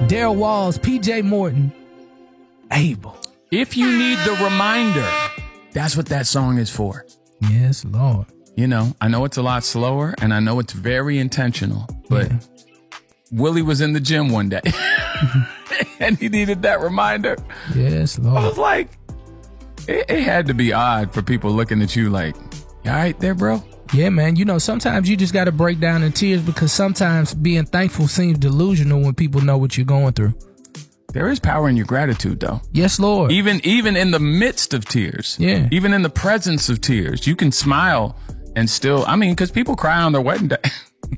Darryl Walls, PJ Morton, Abel. If you need the reminder, that's what that song is for. Yes, Lord. You know, I know it's a lot slower and I know it's very intentional, but Willie was in the gym one day and he needed that reminder. Yes, Lord. I was like, it had to be odd for people looking at you like, you all right there, bro? Yeah, man. You know, sometimes you just got to break down in tears because sometimes being thankful seems delusional when people know what you're going through. There is power in your gratitude, though. Yes, Lord. Even in the midst of tears. Yeah. Even in the presence of tears, you can smile and still, I mean, because people cry on their wedding day.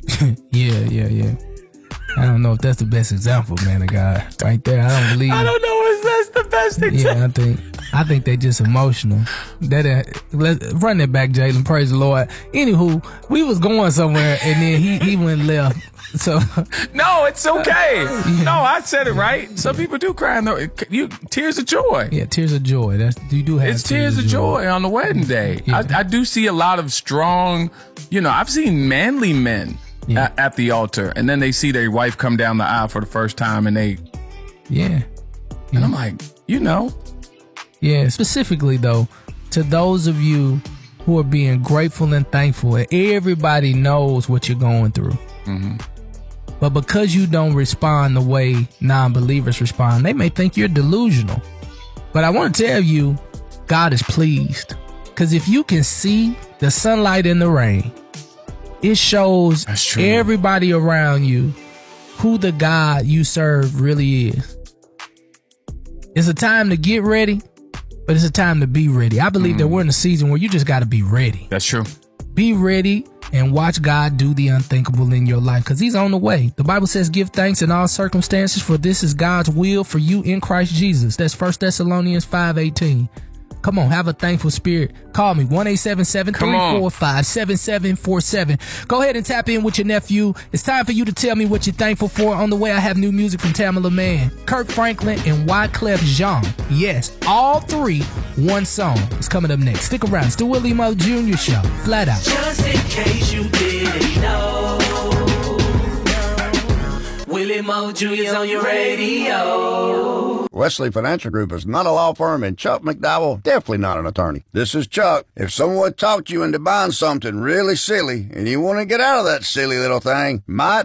Yeah. I don't know if that's the best example, man of God. Right there, I don't believe. I don't know if that's the best example. Yeah, I think they just emotional. Let's run that back, Jalen. Praise the Lord. Anywho, we was going somewhere and then he went left. So no, it's okay. No, I said it right. Some people do cry tears of joy. Yeah, tears of joy. You do have. It's tears of joy on the wedding day. Yeah. I do see a lot of strong. You know, I've seen manly men at the altar, and then they see their wife come down the aisle for the first time, and they. Yeah. And I'm like, you know. Yeah, specifically though, to those of you who are being grateful and thankful, everybody knows what you're going through. Mm-hmm. But because you don't respond the way non-believers respond, they may think you're delusional. But I want to tell you, God is pleased. Because if you can see the sunlight in the rain, it shows everybody around you who the God you serve really is. It's a time to get ready, but it's a time to be ready. I believe that we're in a season where you just got to be ready. That's true. Be ready and watch God do the unthinkable in your life because he's on the way. The Bible says give thanks in all circumstances for this is God's will for you in Christ Jesus. That's 1 Thessalonians 5:18. Come on, have a thankful spirit. Call me, 1-877-345-7747. Go ahead and tap in with your nephew. It's time for you to tell me what you're thankful for. On the way, I have new music from Tamala Mann, Kirk Franklin, and Wyclef Jean. Yes, all three, one song. It's coming up next. Stick around. It's the Willie Moe Jr. Show. Flat out. Just in case you didn't know, Willie Moe Jr.'s on your radio. Wesley Financial Group is not a law firm, and Chuck McDowell, definitely not an attorney. This is Chuck. If someone talked you into buying something really silly and you want to get out of that silly little thing, might